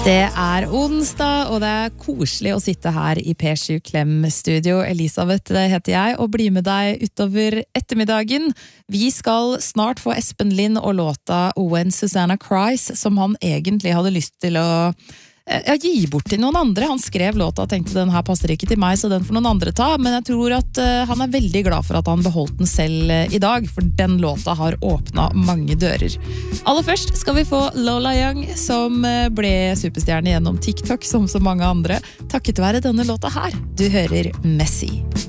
Det onsdag, og det koselig å sitte her i P7 Klem-studio. Elisabeth heter jeg, og blir med deg utover ettermiddagen. Vi skal snart få Espen Lind og låta When Susanna Cries, som han egentlig hadde lyst til å gi bort til noen andre. Han skrev låta og tenkte den her passer ikke til meg, så den får noen andre ta, men jeg tror at han er veldig glad for at han beholdt den selv i dag, for den låta har åpnet mange dører. Aller først skal vi få Lola Young, som ble superstjerne gjennom TikTok som så mange andre, takket være denne låta her. Du hører Messi.